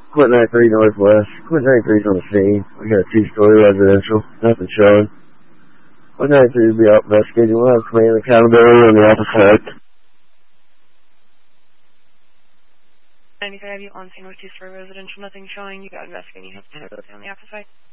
Quint 93 Northwest. Quint 93's on the scene. We got a 2-story residential. Nothing showing. Quint 93 will be out investigating. We'll have command and accountability on the opposite side. 93 have you on scene with 2-story residential. Nothing showing. You got investigating. You have to go down the opposite side.